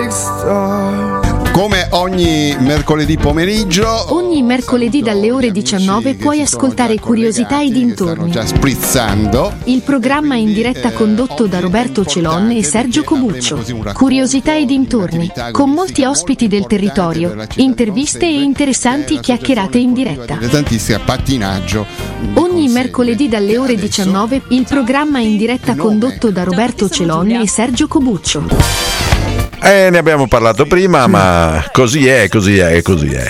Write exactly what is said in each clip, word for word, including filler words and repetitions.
Come ogni mercoledì pomeriggio, Ogni mercoledì dalle ore diciannove puoi ascoltare Curiosità e dintorni. già sprizzando. Il programma in diretta condotto da Roberto Celon e Sergio Cobuccio. Curiosità e dintorni, con molti ospiti del territorio, interviste e interessanti chiacchierate in diretta. Tantissimo pattinaggio. Ogni mercoledì dalle ore diciannove il programma in diretta condotto da Roberto Celon e Sergio Cobuccio. Eh, ne abbiamo parlato prima, ma così è, così è, così è.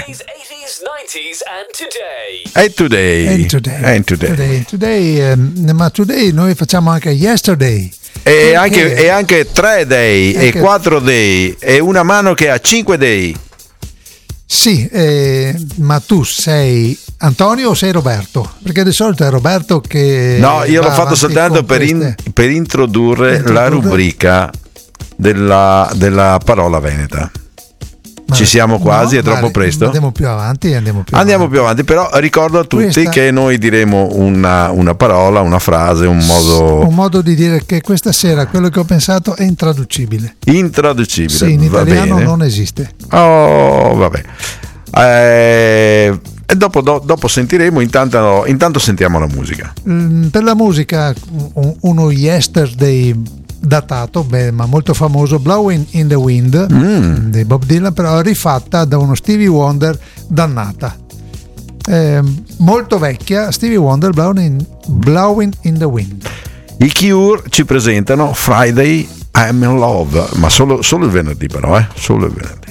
E today. And today. And today. Today, today um, ma today noi facciamo anche yesterday. E anche, e anche tre day, Anche- e quattro day, e una mano che ha cinque day. Sì, eh, ma tu sei Antonio o sei Roberto? Perché di solito è Roberto che... No, io va l'ho fatto avanti soltanto con per, in- queste- per introdurre Introdurre- la rubrica della, della parola veneta. Ma- Ci siamo quasi, no, è troppo ma presto? Andiamo più avanti, andiamo più Andiamo avanti. più avanti, però ricordo a tutti Questa- che noi diremo una, una parola, una frase, un modo Un modo di dire che questa sera quello che ho pensato è intraducibile. intraducibile. Sì, in Va italiano bene. non esiste. Oh, vabbè. Eh, e dopo, do- dopo sentiremo, intanto, intanto sentiamo la musica. Mm, Per la musica, un- uno yesterday datato, beh, ma molto famoso, Blowing in the Wind Mm. di Bob Dylan, però rifatta da uno Stevie Wonder dannata. Eh, molto vecchia, Stevie Wonder, Blowing, Blowing in the Wind. I Cure ci presentano Friday I'm in Love, ma solo, solo il venerdì però, eh? Solo il venerdì.